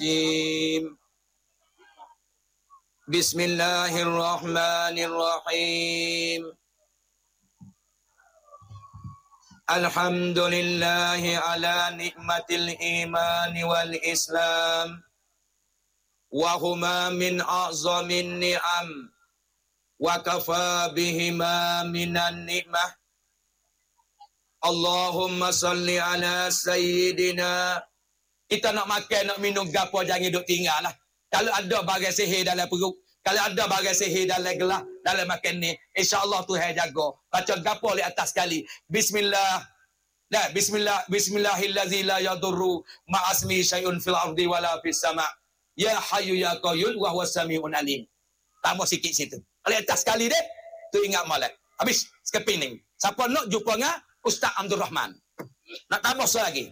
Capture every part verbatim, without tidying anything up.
Bismillahirrahmanirrahim. Alhamdulillahi ala nikmatil imani wal islam wa huma min a'zamin ni'am wa kafa bihima minan ni'mah. Allahumma salli ala sayyidina. Kita nak makan, nak minum gapo jangan duduk tinggal lah. Kalau ada bagai sihir dalam perut, kalau ada bagai sihir dalam gelas, dalam makan ni, insya-Allah Tuhan jaga. Baca gapo di atas sekali. Bismillah. Dah, bismillah, bismillahillazi la yadurru ma'asmi syai'un fil ardi wala fis sama'. Ya hayyu ya qayyum wa huwas samiul alim. Tambah sikit situ. Kalau atas sekali deh, tu ingat molek. Habis sekeping ni. Siapa nak jumpa dengan Ustaz Abdul Rahman? Nak tambah lagi.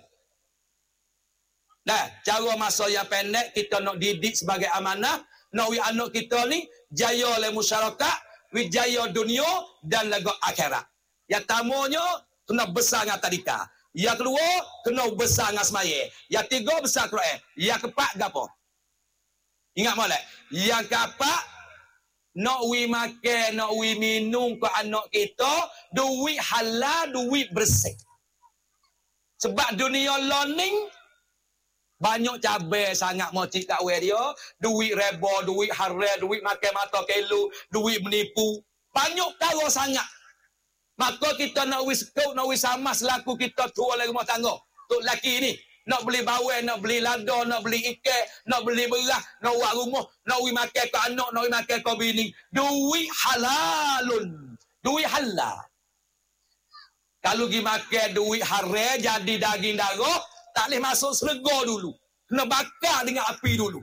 Dah, cara masa yang pendek kita nak didik sebagai amanah, nak wi anak kita ni jaya oleh masyarakat, wijaya dunia dan lega akhirat. Yang tamunya kena besar dengan tadika. Yang kedua kena besar dengan semaya. Yang tiga besar Quran. Yang keempat gapo? Ingat molek. Yang keempat nak wi makan, nak wi minum ke anak kita, duit halal, duit bersih. Sebab dunia learning banyak cabai sangat moci kat we dia, duit reba, duit haram, duit makan mata kelu, duit menipu. Banyak karo sangat. Maka kita nak wis kau, nak wis sama selaku kita tua dalam rumah tangga. Tok lelaki ni nak beli bawang, nak beli lada, nak beli ikan, nak beli beras, nak buat rumah, nak wi makan ke anak, nak wi makan ke bini. Duit halalun. Duit halal. Kalau pergi makan duit haram jadi daging darah, tak boleh masuk syurga dulu. Kena bakar dengan api dulu.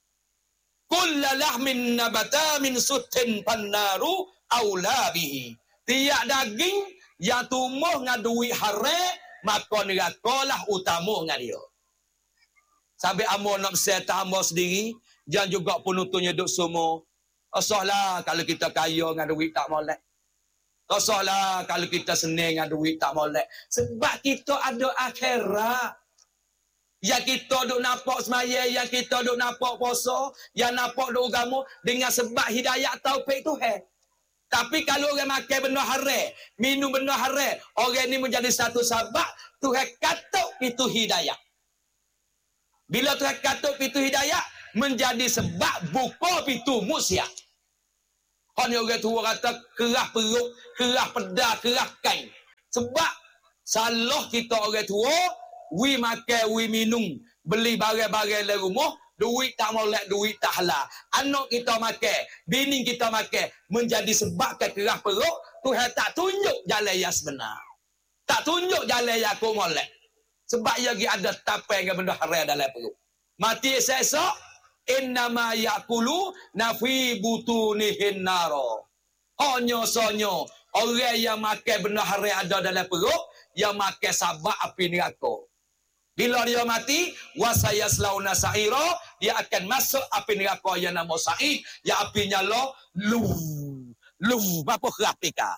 Kullalahmin nabata min sutin pannaru aula bihi. Tiap daging yang tumbuh dengan duit haram, maka neraka lah utama dengan dia. Sampai amor nak berserta amor sendiri, jangan juga penutupnya duk semua. Asahlah kalau kita kaya dengan duit tak molek. Asahlah kalau kita senang dengan duit tak molek. Sebab kita ada akhirat. Yang kita duk nampak semaya, yang kita duk nampak puasa, yang nampak duk agama dengan sebab hidayah taufik Tuhan. Tapi kalau orang makan benda haram, minum benda haram, orang ni menjadi satu sebab Tuhan katuk itu hidayah. Bila Tuhan katuk itu hidayah, menjadi sebab buka pintu musyak. Hanya orang tua kata kerah perut, kerah pedas, kerah kain. Sebab salah kita orang tua, wi makan, wi minum, beli barang-barang dalam rumah, duit tak molek, duit tak halal. Anak kita makan, bini kita makan, menjadi sebab kerah perut, Tuhan tak tunjuk jalan yang sebenar. Tak tunjuk jalan yang aku molek. Sebab ia ada tapai dengan benda haram dalam perut. Mati esok, innama yakulu nafi butunihin naro. Hanya sonyo, orang yang makan benda haram ada dalam perut, yang makan sabak api neraka. Bila dia mati, wasayaslauna sa'ira, dia akan masuk api neraka yang nama sa'ir, yang apinya lo lu lu apa kerapika.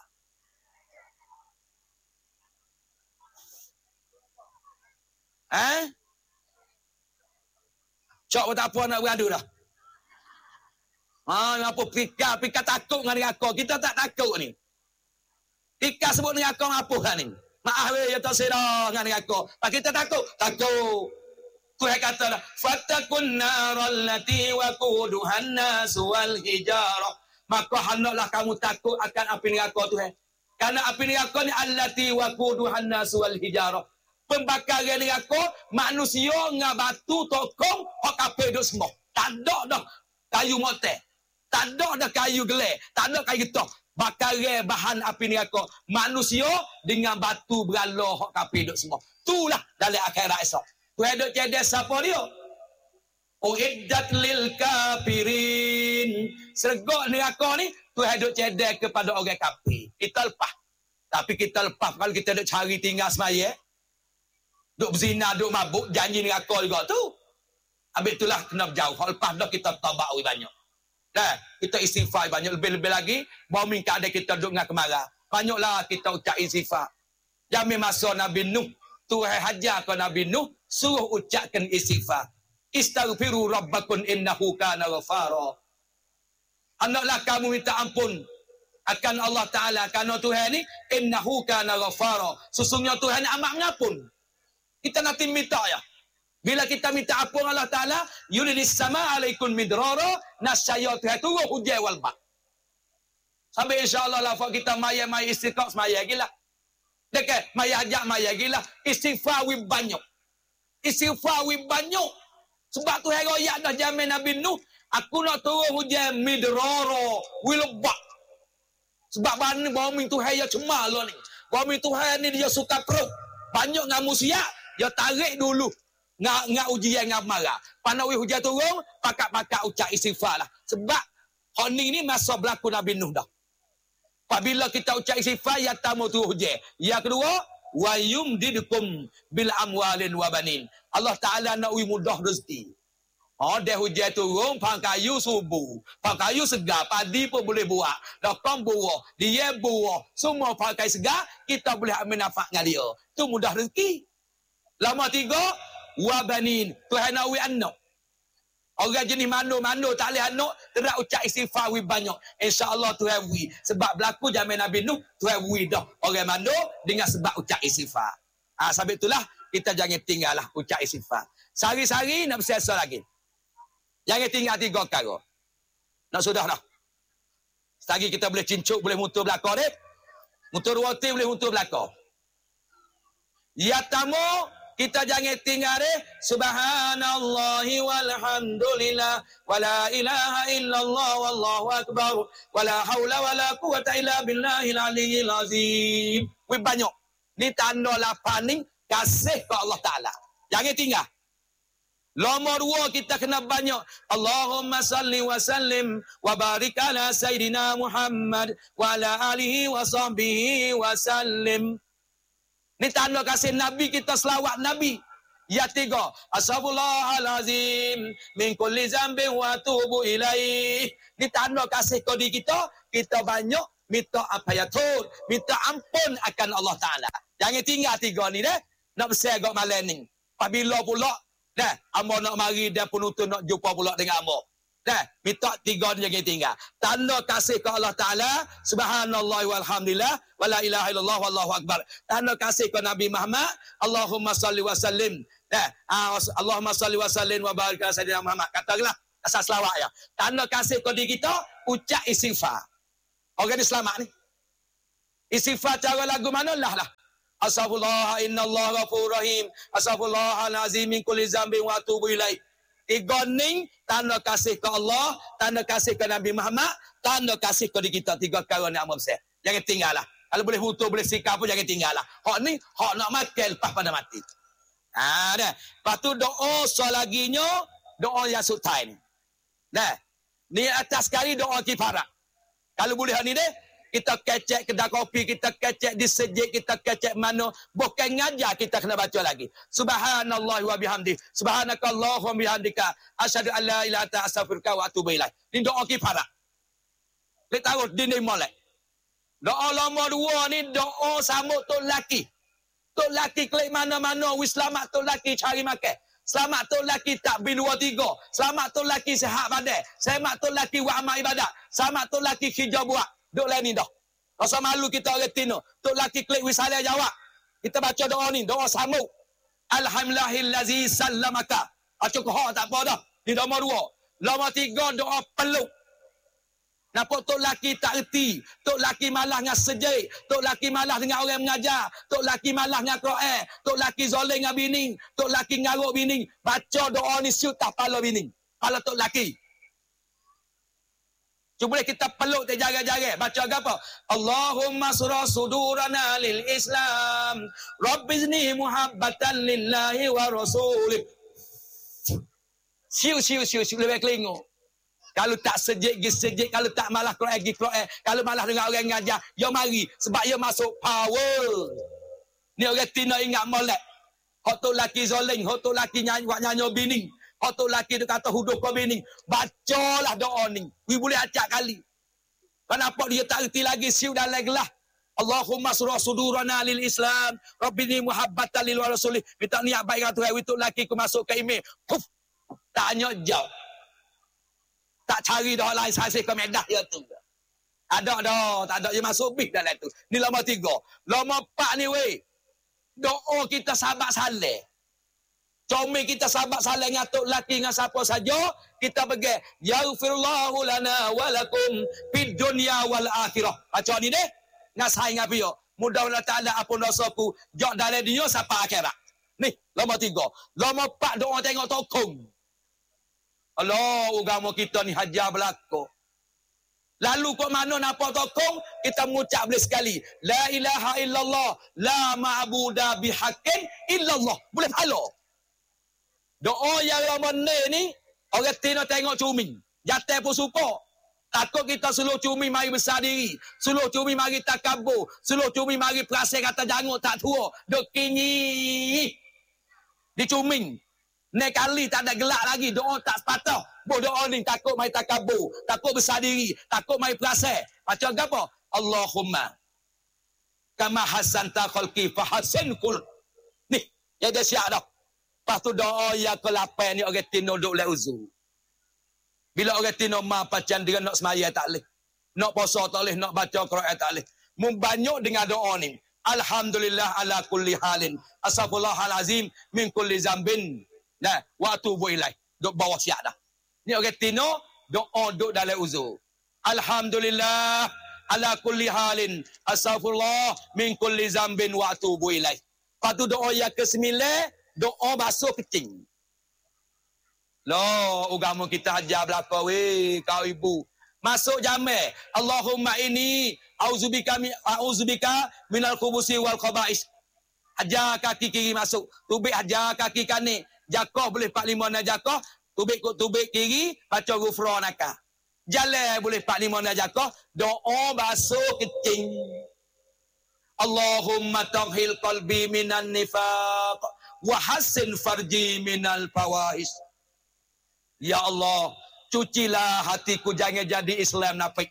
Eh? Cok tak apa nak beradu dah. Ha, apa pika, pika takut dengan neraka. Kita tak takut ni. Pika sebut neraka apa kan ni? Maaf weh, ya tak sedar dengan neraka. Pak kita takut, takut. Tuhan kata dah, fatakun naral lati waquduhan nas wal hijarah. Maka hendaklah kamu takut akan api neraka Tuhan. Karena api neraka ni allati waquduhan nas wal hijarah. Pembakaran neraka manusia dengan batu tokong hak kape duk semua. Tak ada dah kayu motek. Tak ada dah kayu gelai, tak ada kayu getah. Bakaran bahan api neraka manusia dengan batu berala hak kape duk semua. Itulah dalam akhirat esok. Tuhan duk cerdas siapa dia? Uiddat lil kafirin. Sergak neraka ni Tuhan duk cerdas kepada orang kafir. Kita lepas. Tapi kita lepas kalau kita duk cari tinggal semaya, duk berzina, duk mabuk, janji neraka juga tu. Habis itulah kena berjauh. Hal lepas dah kita taubat banyak. Dah, kita istighfar banyak, lebih-lebih lagi bahawa minta ada kita duduk dengan kemarah. Banyaklah kita ucap istighfar. Jamin masa Nabi Nuh, Tuhan hajar ke Nabi Nuh suruh ucapkan istighfar. Istaghfiru rabbakum innahu kana ghafara. Hendaklah kamu minta ampun akan Allah Ta'ala. Kerana Tuhan ni, innahu kana ghafara. Sesungguhnya Tuhan ni amat mengampun. Kita nanti minta ya. Bila kita minta ampun Allah Ta'ala, yulilis sama alaikum midrara, nasyaya Tuhan turun hujan wal ba. Sampai insyaAllah lah, kita maya-maya istiqaq semaya gila. Dekat, maya ajak maya gila. Istighfar wi banyak. Istighfar wi banyak. Sebab Tuhan royak dah jamin Nabi Nuh, aku nak turun hujan midrara, wi lebak. Sebab bani bumi Tuhan yang cemar lah ni. Bumi Tuhan ni dia suka perut. Banyak dengan manusia, dia tarik dulu. Ngak ngak ujian ngak marah. Panawi hujan turun, pakak-pakak ucap istighfar lah. Sebab honing ni masa berlaku Nabi Nuh dah. Apabila kita ucap istighfar, ya tamu turun hujan. Yang kedua, wa yumdidukum bil amwalin wa banin. Allah Ta'ala nak mudah rezeki. Oh, dia hujan turun, pang kayu subuh. Pang kayu segar, padi pun boleh buat. Dokong buah, dia buah. Semua pakai segar, kita boleh ambil nafak dengan dia. Itu mudah rezeki. Lama tiga, wabanin. Tuhan nak wi anak. Orang jenis mano-mano tak boleh anak, terak ucap istighfar wi banyak. InsyaAllah Tuhan wi. Sebab berlaku zaman Nabi Nuh, Tuhan wi dah. Orang mano dengan sebab ucap istighfar. Ah, sebab itulah, kita jangan tinggallah ucap istighfar. Sehari-hari nak bersiasa lagi. Jangan tinggal tiga perkara. Nak sudah dah. Setagi kita boleh cincuk, boleh mutur belakang dek. Mutur roti boleh mutur belakang. Ya tamu, kita jangan tinggal dek. Subhanallahi walhamdulillah. Wala ilaha illallah wallahu akbar. Wala hawla wala quwata illa billahil aliyyil azim. Wih banyak. Ni tanda lapan ni kasih ke Allah Ta'ala. Jangan tinggal. Nomor dua kita kena banyak. Allahumma salli wa sallim wa barik ala Sayyidina Muhammad wa ala alihi wa sahbihi wa sallim. Ini tanda kasih Nabi, kita selawat Nabi. Ya tiga. Astaghfirullahalazim min kulli zambin wa tubu ilaih. Ini tanda kasih kodi kita. Kita banyak minta apayatur, minta ampun akan Allah Ta'ala. Jangan tinggal tiga ni deh. Nak besar agak malam ni. Apabila pula dah, amba nak mari dia penuntut nak jumpa pula dengan amba. Dah, minta tiga dia jangan tinggal. Tanda kasih ke Allah Ta'ala, subhanallah walhamdulillah, wala ilaha illallah wallahu akbar. Tanda kasih ke Nabi Muhammad, Allahumma salli wa sallim. Dah, Allahumma salli wa sallim wa barik ala Sayyidina Muhammad. Katakanlah, asal selawat ya. Tanda kasih ke diri kita, ucap istighfar. Orang ni selamat ni. Istighfar cara lagu mana lah lah. Astaghfirullah innallaha ghafurur rahim. Astaghfirullahalazim min kulli dzambin wa atubu ilaih. Tiga ni tanda kasih ke Allah, tanda kasih ke Nabi Muhammad, tanda kasih ke diri kita. Tiga perkara ni amat besar. Jangan tinggallah. Kalau boleh hutur, boleh sikap pun jangan tinggallah. Hak ni hak nak makan lepas pada mati. Ha dah. Lepas tu doa selaginya doa yang sultan. Dah. Ni atas sekali doa kifarat. Kalau boleh hak ni deh, kita kecek kedai kopi, kita kecek di sejik, kita kecek mana. Bukan ngajar, kita kena baca lagi. Subhanallah wa bihamdi. Subhanakallah wa bihamdika. Asyhadu an la ilaha illa anta astaghfiruka wa atubu ilaih. Ini doa kifarat. Kita tahu di ni molek. Doa lama dua ni doa sambut tok laki. Tok laki klik mana-mana, wis selamat tok laki cari makan. Selamat tok laki tak bin dua tiga. Selamat tok laki sihat badan. Selamat tok laki buat amal ibadat. Selamat tok laki kerja buat. Duk lain ni dah. Rasa malu kita orang tino. Tok laki klik wisalah jawab. Kita baca doa ni, doa sambut. Alhamdulillahi sallamaka. Baca ke hak tak apa dah. Ni nombor dua. Nombor tiga doa peluk. Nampak tok laki tak erti. Tok laki malah dengan sejik. Tok laki malah dengan orang mengajar. Tok laki malah dengan Quran. Tok laki zalim dengan bini. Tok laki ngaruk bini. Baca doa ni siut tak pala bini. Pala tok laki. Cuba kita peluk tak jaga-jaga. Baca apa? Allahumma surah sudurana lil Islam. Rabbizni muhabbatan lillahi wa rasulih. Siu, siu, siu, siu. Lebih kelinguk. Kalau tak sejik, gi sejik. Kalau tak malah Quran, gi Quran. Kalau malah dengan orang ngajar, ya mari. Sebab ya masuk power. Ni orang tina ingat molek. Hak tu laki zoling. Hak tu laki nyanyi, buat nyanyi bini. Hak tu laki dia kata huduh kau bini. Bacalah doa ni. We boleh acak kali. Kenapa dia tak erti lagi siu dan lagi lah. Allahumma surah sudurana lil Islam. Rabbini muhabbatan lil rasulih. Minta niat baik dengan Tuhan. Itu laki ku masuk ke email. Puf. Tak hanya jauh. Tak cari dah lain saya ke Medah ya tu. Ada dah, tak ada je masuk bis dalam tu. Ni lama tiga. Lama empat ni weh. Doa kita sahabat saleh. Comel kita sahabat saleh ngatuk laki dengan siapa saja, kita pergi yaghfirullahu lana wa lakum fid dunya wal akhirah. Baca ni deh. Ngasai ngapi yo. Mudah-mudahan Taala ampun dosaku, jok dalam dunia sampai akhirat. Ni, lama tiga. Lama empat doa tengok tokong. Allah, agama kita ni hajar belako. Lalu kok mana nampak tokong, kita mengucap boleh sekali. La ilaha illallah, la ma'buda bihaqqin illallah. Boleh pahala. Doa yang lama ni, orang Tino tengok cumi. Jatuh pun suka. Takut kita suluh cumi mari besar diri. Suluh cumi mari takabur. Suluh cumi mari perasaan kata janguk tak tua. Duk kinyi. Dicuming. Nek kali tak ada gelak lagi. Doa tak sepatah. Boh doa ni takut mai takabur, takut besar diri, takut mai perasaan. Macam apa? Allahumma kama hasanta khalqi fa hasin kul. Ni, yang dia siap dah. Lepas tu doa yang ke lapan ni orang Tino duduk le uzu. Bila orang Tino ma pacan dia nak semaya tak leh. Nak puasa tak leh, nak baca Quran tak leh. Mun banyak dengan doa ni. Alhamdulillah ala kulli halin. Astaghfirullahalazim min kulli zambin. Nah, wa atubu ilaih. Duk bawah siap dah. Ni orang Tino doa duk dalam uzur. Alhamdulillah ala kulli halin. Astaghfirullah min kulli zambin wa atubu ilaih. Lepas tu doa yang kesembilan, doa basuh kecing. Loh, agama kita hajar belaka weh, kau ibu. Masuk jamai. Allahumma ini auzubika mi auzubika minal khubusi wal khaba'is. Hajar kaki kiri masuk. Tubik hajar kaki kanan. Jakoh boleh empat lima na jakoh. Tubik kut tubik kiri, baca ghufranaka. Jalan boleh empat lima na jakoh, doa basuh kecing. Allahumma tahhil qalbi minan nifaq wa hassin farji minal fawahis. Ya Allah, cucilah hatiku jangan jadi Islam nafik.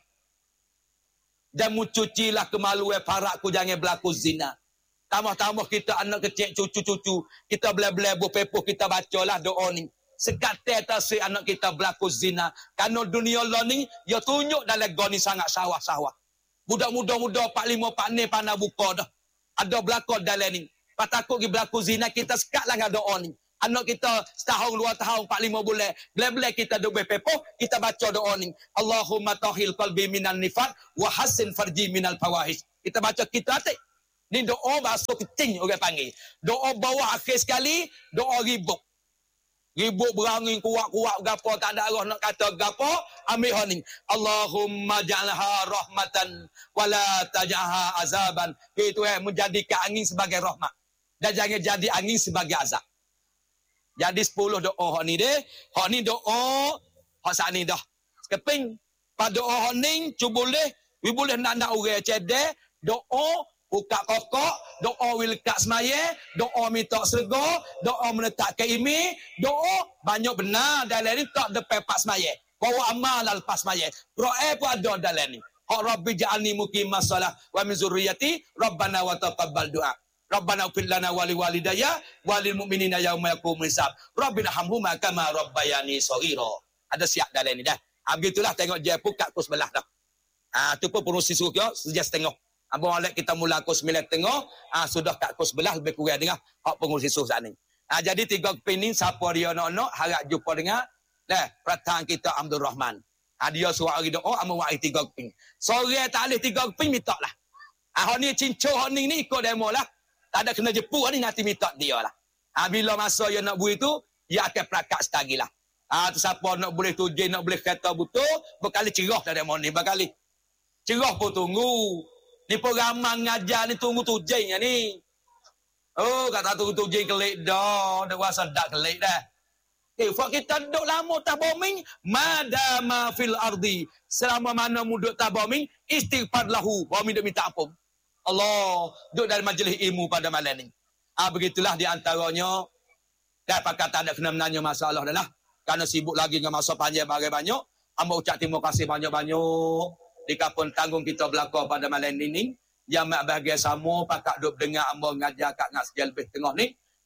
Dan mu cucilah kemaluan parakku jangan berlaku zina. Tambah-tambah kita anak kecil cucu-cucu, kita bela-bela berpepuh, kita bacalah doa ni. Sekata tasik anak kita berlaku zina. Kerana dunia Allah ni, dia tunjuk dalam goni sangat sawah-sawah. Budak muda-muda empat lima empat enam pandai buka dah. Ada berlaku dalam ni. Pas takut pergi berlaku zina, kita sekatlah dengan doa ni. Anak kita setahun, dua tahun, empat lima bulan. Bila-bila kita duduk berpepuh, kita baca doa ni. Allahumma tahil qalbi minan nifat, wa hassin farji minal fawahis. Kita baca kita atik. Ni doa basuh kecing orang panggil. Doa bawah akhir sekali, doa ribuk. Ribut berangin kuat-kuat gapo tak ada arah nak kata gapo, ambil hening. Allahumma ja'alha rahmatan wala taj'alha azaban. Itu eh menjadikan angin sebagai rahmat dan jangan jadi angin sebagai azab. Jadi sepuluh doa hak ni deh. Hak ni doa hak sak ni dah. Keping pada doa hak ni cuba boleh, we boleh nak nak orang cedek doa buka kokok, doa wilkat semaya, doa minta serga, doa menetapkan imi, doa banyak benar dalam ni tak depan pas semaya. Bawa amal lepas semaya. Doa pun ada dalam ni. Hak Rabbi ja'alni muqimas shalah wa min zurriyyati Rabbana wa taqabbal du'a. Rabbana ighfir lana wa liwalidayya wa lil mu'minina yauma yaqumul hisab. Rabbina hamhuma kama rabbayani shaghira. Ada siap dalam ni dah. Ha, begitulah tengok je pukat ku sebelah dah. Ah ha, tu pun pengurusi suruh kau sejak setengah. Abang Alek kita mula pukul sembilan tengah, ah sudah kat pukul sebelas lebih kurang dengar hak pengurusi suh saat ni. Ah jadi tiga keping ni siapa dia nak-nak harap jumpa dengan nah peratan kita Abdul Rahman. Ah dia suruh hari doa amu wai tiga keping. Sore tak boleh tiga keping minta lah. Ah hak ni cinco hak ni ni ikut demo lah. Tak ada kena jepu ni nanti minta dia lah. Ah bila masa dia nak buat itu, dia akan perakat sekali lah. Ah tu siapa nak boleh tujuh nak boleh kata betul, berkali cerah dah demo ni berkali. Cerah pun tunggu. Ni program ngajar ni tunggu tujing ni. Oh, kata tunggu tujing kelik dah. Dah rasa dak kelik dah. Eh, fak kita duduk lama tak bombing. Madama fil ardi. Selama mana mu duduk tak bombing, istighfar lahu. Bombing duk minta ampun. Allah, duduk dalam majlis ilmu pada malam ni. Ah, begitulah di antaranya. Dan pakat tak ada kena menanya masalah dah lah. Kerana sibuk lagi dengan masa panjang banyak-banyak. Amba ucap terima kasih banyak-banyak. Dikapun tanggung kita belakang pada malam ini, jamak bahagia sama, pakak duduk dengar amba ngajar kat ngas lebih tengah ni. Eh,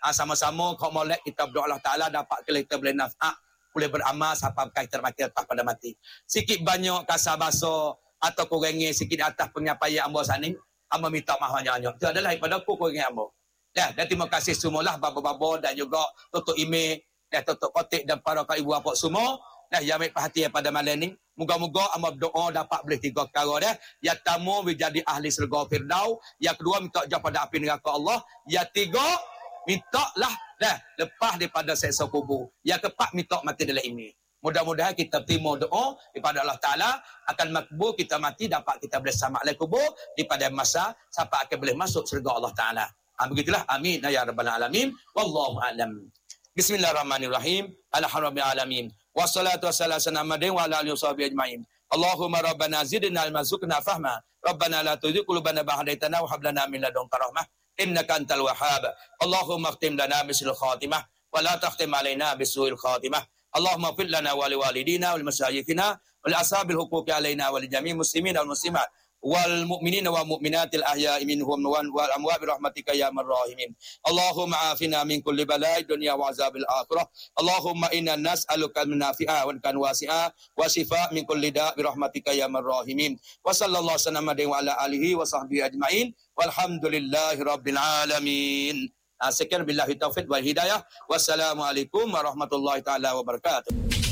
Ha, sama-sama kau molek kita berdoa Allah Ta'ala dapat kita boleh naf'ah, boleh beramal sampai kita mati lepas pada mati. Sikit banyak kasar bahasa atau kurangnya sikit atas penyampaian ambo sani, ambo minta maaf banyak-banyak. Itu adalah daripada aku kurangnya ambo. Ya, dan terima kasih semualah bapa-bapa dan juga tutup email dan tutup kotak dan para kak ibu bapa semua. Dah yang ambil perhatian pada malam ni. Moga-moga ambo berdoa dapat boleh tiga perkara dah. Yang pertama menjadi ahli syurga Firdaus, yang kedua minta jauh pada api neraka Allah, yang tiga minta lah dah lepas daripada seksa kubur. Yang keempat minta mati dalam ini. Mudah-mudahan kita terima doa daripada Allah Ta'ala akan makbul kita mati dapat kita boleh sama dalam kubur daripada masa sampai akan boleh masuk syurga Allah Ta'ala. Ha, begitulah. Amin ya rabbal alamin. Wallahu a'lam. Bismillahirrahmanirrahim. Alhamdulillah alamin. Wassalatu wassalamu ala Muhammadin wa ala alihi washabihi ajmain. Allahumma rabbana zidna ilma warzuqna fahma. Rabbana la tuzigh qulubana ba'da idh hadaytana wa hab lana min ladunka rahmah. Innaka antal wahhab. Allahumma khtim lana bisul khatimah wa la takhtim alaina bisuil khatimah. Allahumma fil lana wa liwalidina wal masyayikhina wal ashabil huquqi alaina wa li jami'il muslimin wal muslimat wal mu'minina wa mu'minatil ahya'i minhum wal amwat bi rahmatika ya arhamar rahimin. Allahumma afina min kulli bala'i dunya wa azabil akhirah. Allahumma inna nas'aluka al-nafi'a wa kan wasi'a wa shifa' min kulli da' bi rahmatika ya arhamar rahimin. Wa sallallahu alaihi wa ala alihi wa sahbihi ajma'in. Walhamdulillahi rabbil alamin. Sekian billahi taufiq wal hidayah. Wassalamualaikum warahmatullahi taala wabarakatuh.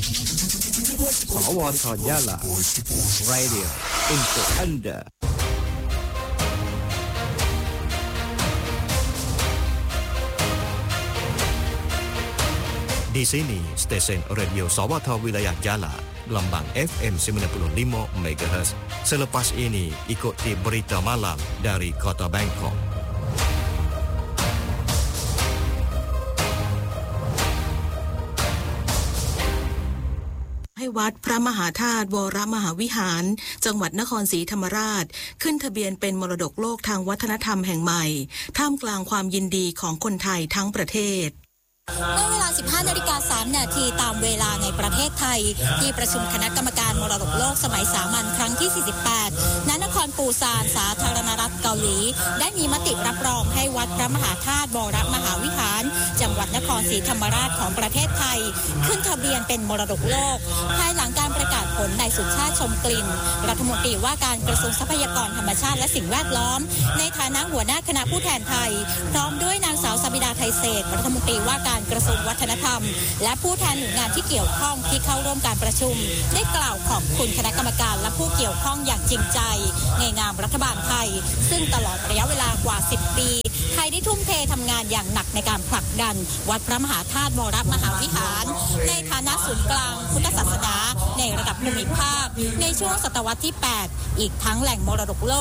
Sawata Jala Radio untuk Anda. Di sini stesen radio Sawata Wilayah Jala, gelombang F M sembilan puluh lima megahertz. Selepas ini ikuti berita malam dari Kota Bangkok. ให้วัดพระมหาธาตุวรมหาวิหารจังหวัดนครศรีธรรมราชขึ้นทะเบียนเป็นมรดกโลกทางวัฒนธรรมแห่งใหม่ท่ามกลางความยินดีของคนไทยทั้งประเทศเมื่อเวลา สิบห้านาฬิกาสาม นาทีตามเวลาในประเทศไทยที่ประชุมคณะกรรมการมรดกโลกสมัยสามัญครั้งที่ สี่สิบแปด ณ นครปูซานสาธารณรัฐเกาหลีได้มีมติรับรองให้วัดพระมหาธาตุวรมหาวิหารจังหวัดนครศรีธรรมราชของประเทศไทยขึ้นทะเบียนเป็นมรดกโลกภายหลังการประกาศผลนายสุชาติชมกลิ่นรัฐมนตรีว่าการกระทรวงทรัพยากรธรรมชาติและสิ่งแวดล้อมในฐานะหัวหน้าคณะผู้แทนไทยพร้อมด้วยนางสาวสบิดาไทยเศษรัฐมนตรีว่าการกระทรวงวัฒนธรรมและผู้แทนหน่วยงานที่เกี่ยวข้องที่เข้าร่วมการประชุมได้กล่าวขอบคุณคณะกรรมการและผู้เกี่ยวข้องอย่างจริงใจในนามรัฐบาลไทยซึ่งตลอดระยะเวลากว่าสิบปีไทยได้ทุ่มเททำงานอย่างหนักในการผลักดันวัดพระมหาธาตุวรมหาวิหารในฐานะศูนย์กลางพุทธศาสนาในระดับภูมิภาคในช่วงศตวรรษที่แปดอีกทั้งแหล่งมรดกโล